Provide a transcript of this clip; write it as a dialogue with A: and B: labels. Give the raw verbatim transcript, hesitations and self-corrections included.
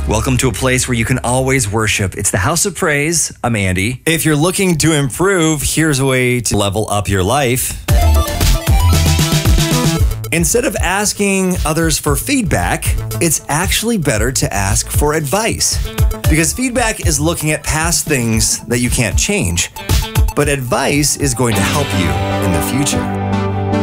A: Welcome to a place where you can always worship. It's the House of Praise. I'm Andy.
B: If you're looking to improve, here's a way to level up your life. Instead of asking others for feedback, it's actually better to ask for advice. Because feedback is looking at past things that you can't change, but advice is going to help you in the future.